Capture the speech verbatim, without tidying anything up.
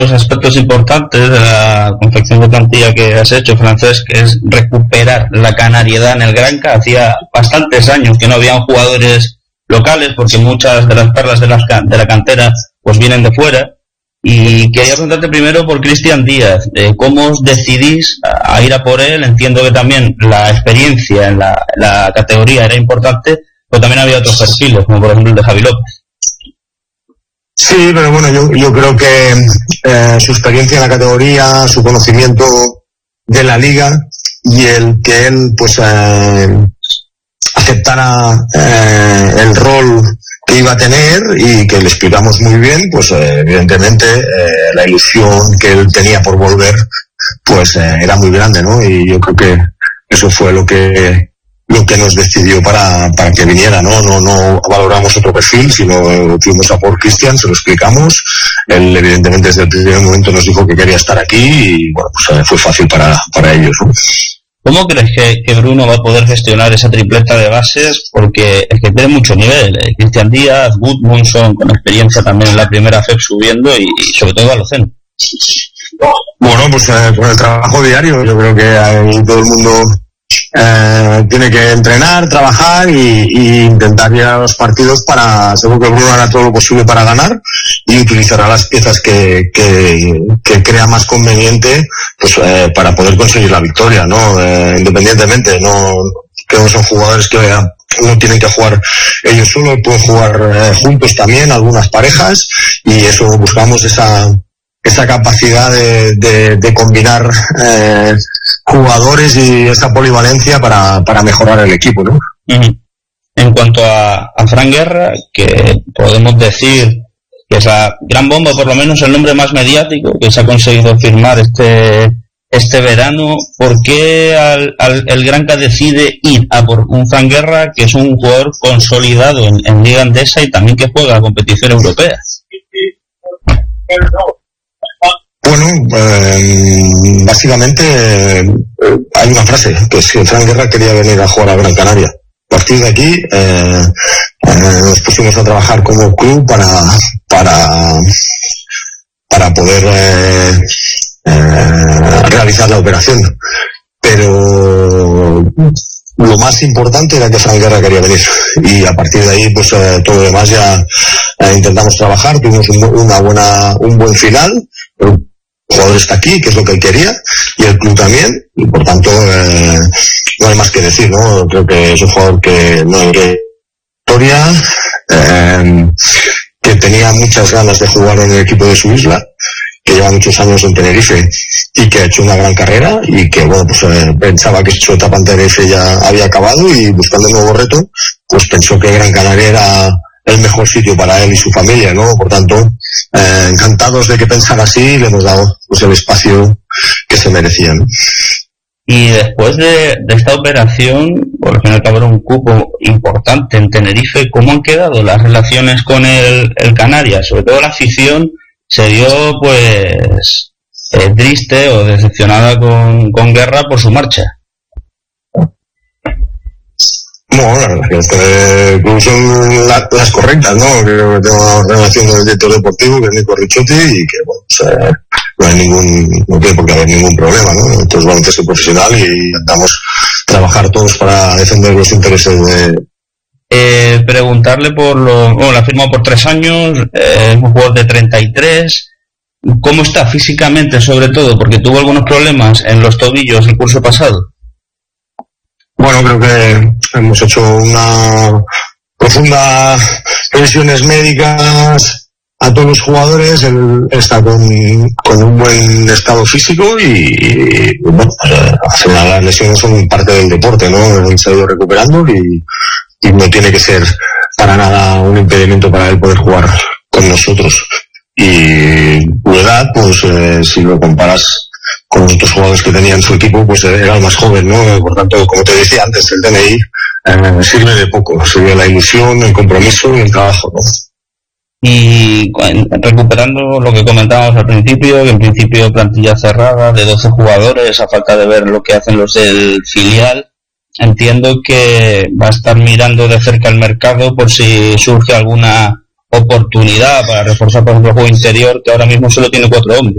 aspectos importantes de la confección de plantilla que has hecho, Francesc, es recuperar la canariedad en el Granca. Hacía bastantes años que no habían jugadores locales, porque muchas de las perlas de, las, de la cantera pues vienen de fuera. Y quería preguntarte primero por Cristian Díaz, eh, ¿cómo os decidís a, a ir a por él? Entiendo que también la experiencia en la, la categoría era importante, pero también había otros perfiles, como por ejemplo el de Javi López. Sí, pero bueno, yo, yo creo que eh, su experiencia en la categoría, su conocimiento de la liga y el que él pues eh, aceptara eh, el rol que iba a tener y que le explicamos muy bien, pues eh, evidentemente eh, la ilusión que él tenía por volver pues eh, era muy grande, ¿no? Y yo creo que eso fue lo que lo que nos decidió para, para que viniera, ¿no? No, no valoramos otro perfil, sino fuimos a por Cristian, se lo explicamos. Él, evidentemente, desde el primer momento nos dijo que quería estar aquí y, bueno, pues fue fácil para, para ellos, ¿no? ¿Cómo crees que, que Bruno va a poder gestionar esa tripleta de bases? Porque es que tiene mucho nivel. Eh, Cristian Díaz, Gudmundsson, con experiencia también en la primera F E P subiendo y, y sobre todo Alocen. Bueno, pues eh, con el trabajo diario, yo creo que ahí todo el mundo Eh, tiene que entrenar, trabajar y, y intentar llegar a los partidos para, seguro que Bruno hará todo lo posible para ganar y utilizará las piezas que, que, que crea más conveniente pues eh, para poder conseguir la victoria, ¿no? Eh, independientemente, no creo que son jugadores que no tienen que jugar ellos solos, pueden jugar eh, juntos también, algunas parejas, y eso buscamos esa esa capacidad de, de, de combinar eh, jugadores y esa polivalencia para, para mejorar el equipo, ¿no? Uh-huh. En cuanto a, a Fran Guerra, que podemos decir que es la gran bomba, por lo menos el nombre más mediático que se ha conseguido firmar este este verano, ¿por qué al, al, el Granca decide ir a por un Fran Guerra, que es un jugador consolidado en, en Liga Endesa y también que juega a competición europea? Bueno, eh, básicamente eh, hay una frase, que es que Fran Guerra quería venir a jugar a Gran Canaria. A partir de aquí eh, eh, nos pusimos a trabajar como club para para para poder eh, eh, realizar la operación. Pero lo más importante era que Fran Guerra quería venir y a partir de ahí pues eh, todo lo demás ya eh, intentamos trabajar, tuvimos un, una buena un buen final. El jugador está aquí, que es lo que él quería, y el club también, y por tanto eh, no hay más que decir, ¿no? Creo que es un jugador que no hay historia, eh, que tenía muchas ganas de jugar en el equipo de su isla, que lleva muchos años en Tenerife y que ha hecho una gran carrera y que, bueno, pues eh, pensaba que su etapa en Tenerife ya había acabado y buscando un nuevo reto, pues pensó que Gran Canaria era el mejor sitio para él y su familia, ¿no? Por tanto, eh, encantados de que pensara así, le hemos dado pues el espacio que se merecía, ¿no? Y después de, de esta operación, por al fin y al cabo era un cupo importante en Tenerife, ¿cómo han quedado las relaciones con el, el Canarias? Sobre todo la afición se dio pues eh, triste o decepcionada con, con Guerra por su marcha. Bueno, la verdad es que eh, son la, las correctas, ¿no? Creo que tengo una relación con el director deportivo, que es Nico Ricciotti, y que, bueno, pues, eh, no hay ningún, no tiene por qué haber ningún problema, ¿no? Entonces, baloncesto profesional y intentamos trabajar todos para defender los intereses de... Eh, preguntarle por lo... Bueno, la firmó por tres años, eh, es un jugador de treinta y tres. ¿Cómo está físicamente, sobre todo? Porque tuvo algunos problemas en los tobillos el curso pasado. Bueno, creo que hemos hecho una profunda revisiones médicas a todos los jugadores. Él está con, con un buen estado físico y, y bueno, al final las lesiones son parte del deporte, ¿no? Él se ha ido recuperando y, y no tiene que ser para nada un impedimento para él poder jugar con nosotros. Y su edad, pues eh, si lo comparas con los otros jugadores que tenía en su equipo, pues era el más joven, ¿no? Por tanto, como te decía antes, el D N I eh, sirve de poco, sirve la ilusión, el compromiso y el trabajo, ¿no? Y recuperando lo que comentábamos al principio, que en principio plantilla cerrada de doce jugadores, a falta de ver lo que hacen los del filial, entiendo que va a estar mirando de cerca el mercado por si surge alguna oportunidad para reforzar, por ejemplo, el juego interior, que ahora mismo solo tiene cuatro hombres.